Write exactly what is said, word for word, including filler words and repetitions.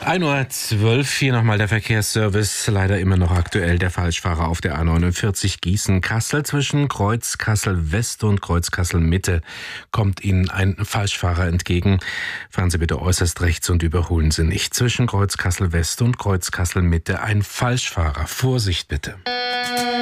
ein Uhr zwölf, hier nochmal der Verkehrsservice. Leider immer noch aktuell der Falschfahrer auf der A neunundvierzig Gießen-Kassel. Zwischen Kreuz Kassel West und Kreuz Kassel Mitte kommt Ihnen ein Falschfahrer entgegen. Fahren Sie bitte äußerst rechts und überholen Sie nicht. Zwischen Kreuz Kassel West und Kreuz Kassel Mitte ein Falschfahrer. Vorsicht bitte.